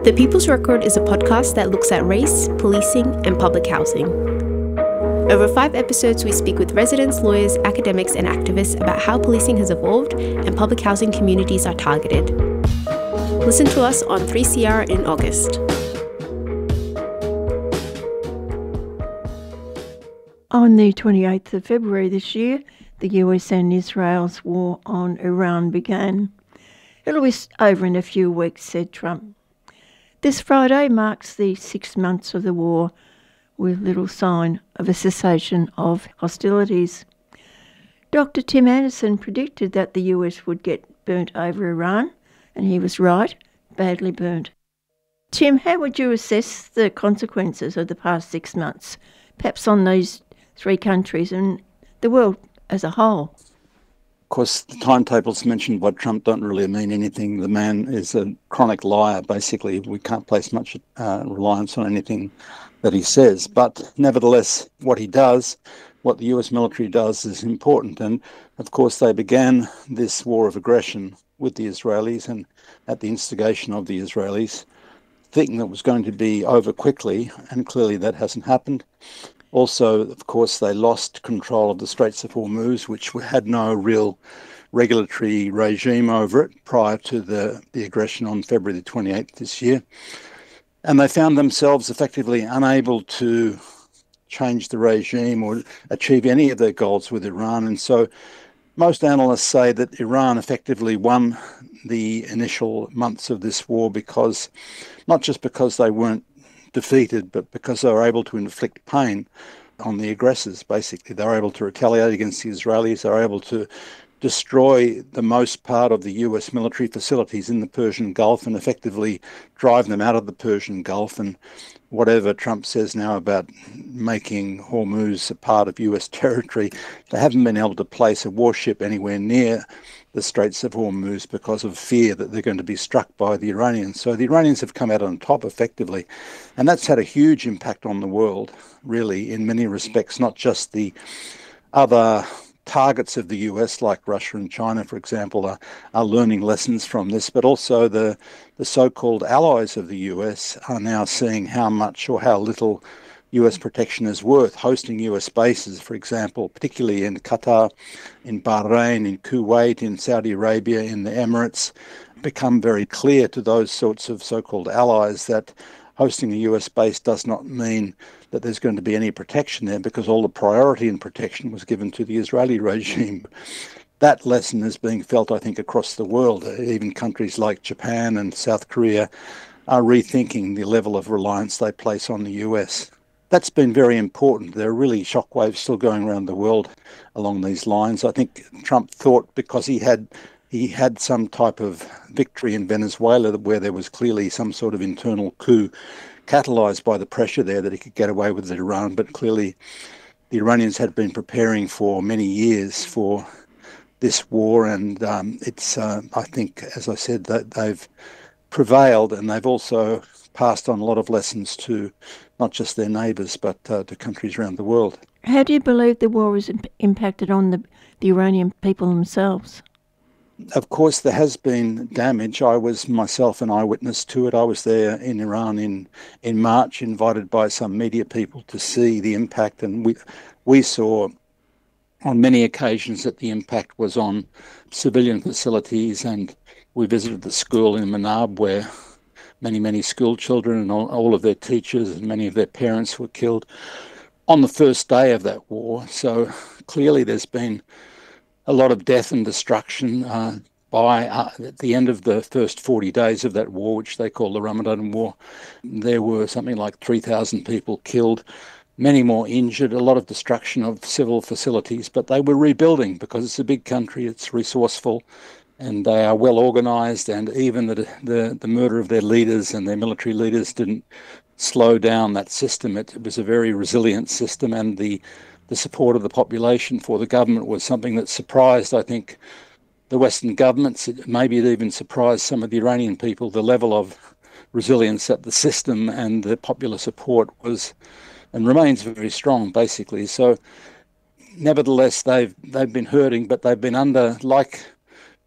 The People's Record is a podcast that looks at race, policing, and public housing. Over 5 episodes, we speak with residents, lawyers, academics, and activists about how policing has evolved and public housing communities are targeted. Listen to us on 3CR in August. On the 28th of February this year, the US and Israel's war on Iran began. It'll be over in a few weeks, said Trump. This Friday marks the 6 months of the war, with little sign of a cessation of hostilities. Dr. Tim Anderson predicted that the US would get burnt over Iran, and he was right, badly burnt. Tim, how would you assess the consequences of the past 6 months, perhaps on these 3 countries and the world as a whole? Of course, the timetables mentioned by Trump don't really mean anything. The man is a chronic liar, basically. We can't place much reliance on anything that he says. But nevertheless, what he does, what the US military does, is important. And of course, they began this war of aggression with the Israelis and at the instigation of the Israelis, thinking that it was going to be over quickly, and clearly that hasn't happened. Also, of course, they lost control of the Straits of Hormuz, which had no real regulatory regime over it prior to the aggression on February the 28th this year. And they found themselves effectively unable to change the regime or achieve any of their goals with Iran. And so most analysts say that Iran effectively won the initial months of this war because, not just because they weren't defeated, but because they were able to inflict pain on the aggressors. Basically, they were able to retaliate against the Israelis. They were able to destroy the most part of the US military facilities in the Persian Gulf and effectively drive them out of the Persian Gulf. And whatever Trump says now about making Hormuz a part of US territory, they haven't been able to place a warship anywhere near the Straits of Hormuz because of fear that they're going to be struck by the Iranians. So the Iranians have come out on top effectively. And that's had a huge impact on the world, really, in many respects, not just the other targets of the US, like Russia and China, for example, are learning lessons from this, but also the so-called allies of the US are now seeing how much or how little US protection is worth. Hosting US bases, for example, particularly in Qatar, in Bahrain, in Kuwait, in Saudi Arabia, in the Emirates, become very clear to those sorts of so-called allies that hosting a US base does not mean that there's going to be any protection there, because all the priority and protection was given to the Israeli regime. That lesson is being felt, I think, across the world. Even countries like Japan and South Korea are rethinking the level of reliance they place on the US. That's been very important. There are really shockwaves still going around the world along these lines. I think Trump thought because he had some type of victory in Venezuela where there was clearly some sort of internal coup catalysed by the pressure there, that he could get away with Iran. But clearly the Iranians had been preparing for many years for this war, and it's, I think, as I said, that they've prevailed, and they've also passed on a lot of lessons to not just their neighbours, but to countries around the world. How do you believe the war has impacted on the Iranian people themselves? Of course, there has been damage. I was myself an eyewitness to it. I was there in Iran in March, invited by some media people to see the impact, and we saw on many occasions that the impact was on civilian facilities, and we visited the school in Manab where many school children and all of their teachers and many of their parents were killed on the first day of that war. So clearly there's been a lot of death and destruction by at the end of the first 40 days of that war, which they call the Ramadan War. There were something like 3,000 people killed, many more injured, a lot of destruction of civil facilities, but they were rebuilding because it's a big country, it's resourceful, and they are well organised, and even the murder of their leaders and their military leaders didn't slow down that system. It was a very resilient system, and the support of the population for the government was something that surprised, I think, the Western governments. Maybe it even surprised some of the Iranian people, the level of resilience that the system and the popular support was and remains very strong, basically. So nevertheless, they've been hurting, but they've been under, like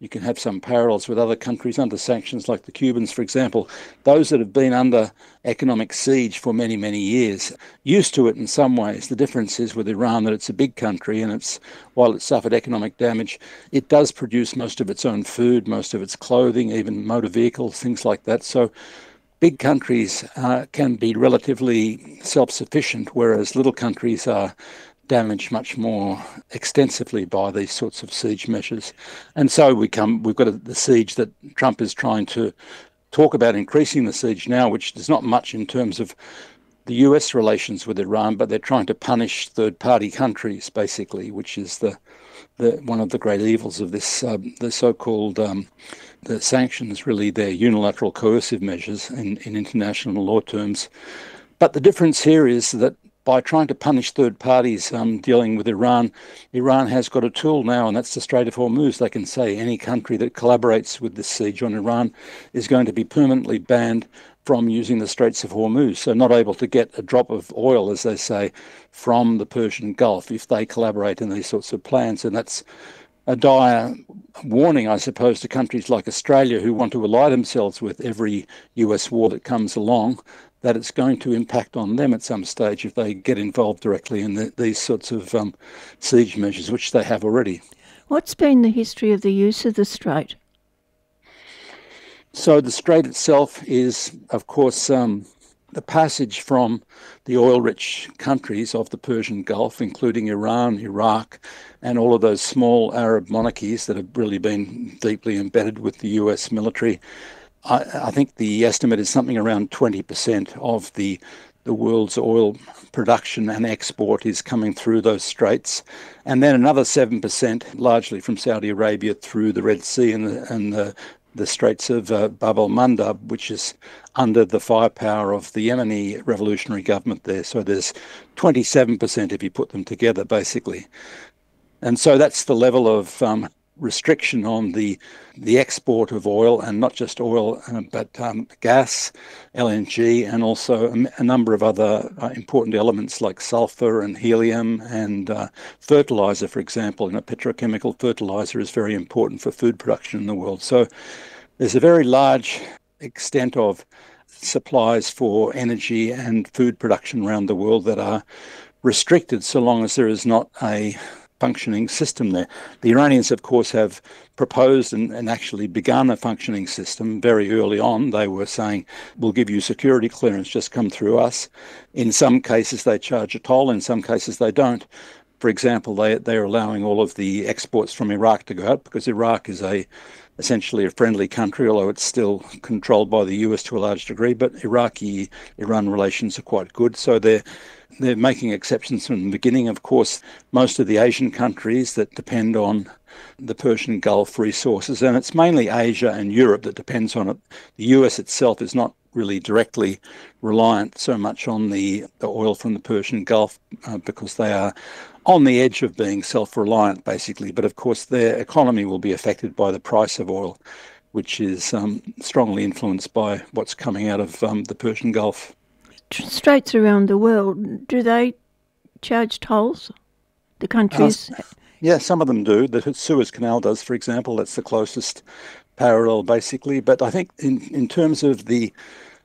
You can have some parallels with other countries under sanctions, like the Cubans, for example. Those that have been under economic siege for many, many years, used to it in some ways. The difference is with Iran that it's a big country, and while it suffered economic damage, it does produce most of its own food, most of its clothing, even motor vehicles, things like that. So big countries can be relatively self-sufficient, whereas little countries are damaged much more extensively by these sorts of siege measures. And so we've got the siege that Trump is trying to talk about increasing the siege now, which there's not much in terms of the US relations with Iran, but they're trying to punish third-party countries, basically, which is the one of the great evils of this, the so-called the sanctions. Really, they're unilateral coercive measures in international law terms. But the difference here is that by trying to punish third parties dealing with Iran, Iran has got a tool now, and that's the Strait of Hormuz. They can say any country that collaborates with the siege on Iran is going to be permanently banned from using the Straits of Hormuz, so not able to get a drop of oil, as they say, from the Persian Gulf if they collaborate in these sorts of plans. And that's a dire warning, I suppose, to countries like Australia who want to ally themselves with every US war that comes along, that it's going to impact on them at some stage if they get involved directly in these sorts of siege measures, which they have already. What's been the history of the use of the Strait? So the Strait itself is, of course, the passage from the oil-rich countries of the Persian Gulf, including Iran, Iraq, and all of those small Arab monarchies that have really been deeply embedded with the US military. I think the estimate is something around 20% of the world's oil production and export is coming through those straits. And then another 7%, largely from Saudi Arabia through the Red Sea and the Straits of Bab el-Mandab, which is under the firepower of the Yemeni revolutionary government there. So there's 27% if you put them together, basically. And so that's the level of restriction on the export of oil, and not just oil, but gas, LNG, and also a number of other important elements like sulfur and helium and fertilizer, for example. Petrochemical fertilizer is very important for food production in the world. So there's a very large extent of supplies for energy and food production around the world that are restricted so long as there is not a functioning system there. The Iranians, of course, have proposed and actually begun a functioning system very early on. They were saying, we'll give you security clearance, just come through us. In some cases, they charge a toll. In some cases, they don't. For example, they're allowing all of the exports from Iraq to go out because Iraq is essentially a friendly country, although it's still controlled by the US to a large degree. But Iraqi-Iran relations are quite good. So they're making exceptions from the beginning. Of course, most of the Asian countries that depend on the Persian Gulf resources, and it's mainly Asia and Europe that depends on it. The US itself is not really directly reliant so much on the oil from the Persian Gulf because they are on the edge of being self-reliant, basically. But of course, their economy will be affected by the price of oil, which is strongly influenced by what's coming out of the Persian Gulf. Straits around the world, do they charge tolls? The countries? Yeah, some of them do. The Suez Canal does, for example. That's the closest parallel, basically. But I think in terms of the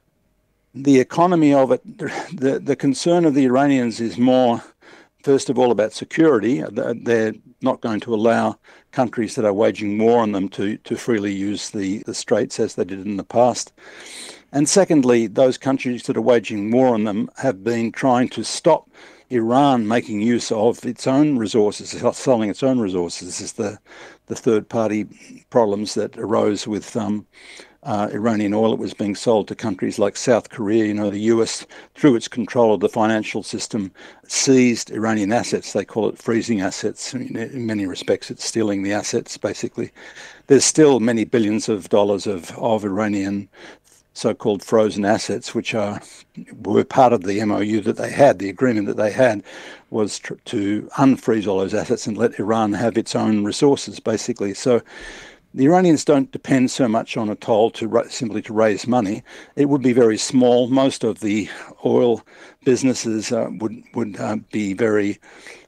economy of it, the concern of the Iranians is more, first of all, about security. They're not going to allow countries that are waging war on them to freely use the straits as they did in the past. And secondly, those countries that are waging war on them have been trying to stop Iran making use of its own resources, selling its own resources. This is the third-party problems that arose with Iranian oil that was being sold to countries like South Korea. The US, through its control of the financial system, seized Iranian assets. They call it freezing assets. In many respects, it's stealing the assets, basically. There's still many billions of dollars of Iranian so-called frozen assets, which were part of the MOU that they had. The agreement that they had was to unfreeze all those assets and let Iran have its own resources, basically. So the Iranians don't depend so much on a toll simply to raise money. It would be very small. Most of the oil businesses would be very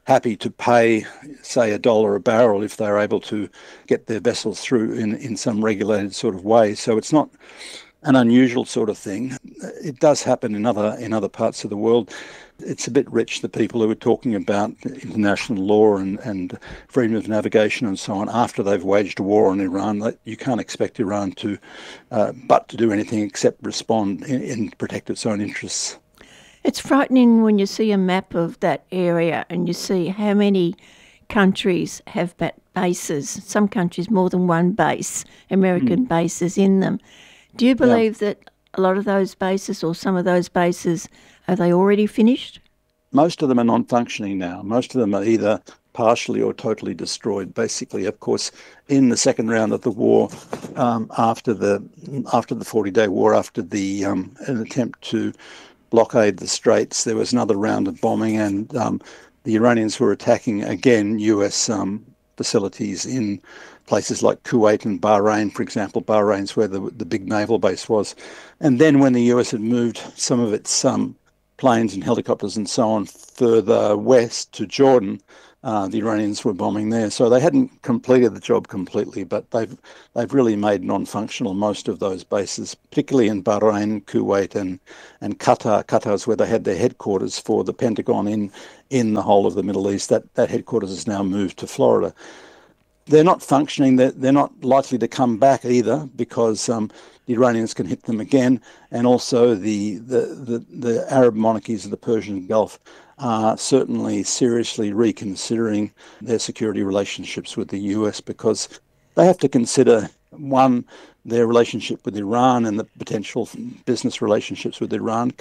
happy to pay, say, $1 a barrel if they're able to get their vessels through in some regulated sort of way. So it's not an unusual sort of thing. It does happen in other parts of the world. It's a bit rich, the people who are talking about international law and freedom of navigation and so on after they've waged a war on Iran. You can't expect Iran to do anything except respond and protect its own interests. It's frightening when you see a map of that area and you see how many countries have bases, some countries more than one base, American bases in them. Do you believe that a lot of those bases or some of those bases, are they already finished? Most of them are non-functioning now. Most of them are either partially or totally destroyed. Basically, of course, in the second round of the war, after the 40-day war, after an attempt to blockade the Straits, there was another round of bombing, and the Iranians were attacking again US facilities in places like Kuwait and Bahrain, for example. Bahrain's where the big naval base was. And then when the US had moved some of its planes and helicopters and so on further west to Jordan, the Iranians were bombing there. So they hadn't completed the job completely, but they've really made non-functional most of those bases, particularly in Bahrain, Kuwait and Qatar. Qatar is where they had their headquarters for the Pentagon in the whole of the Middle East. That headquarters has now moved to Florida. They're not functioning. They're not likely to come back either, because the Iranians can hit them again, and also the Arab monarchies of the Persian Gulf are certainly seriously reconsidering their security relationships with the US, because they have to consider, one, their relationship with Iran and the potential business relationships with Iran.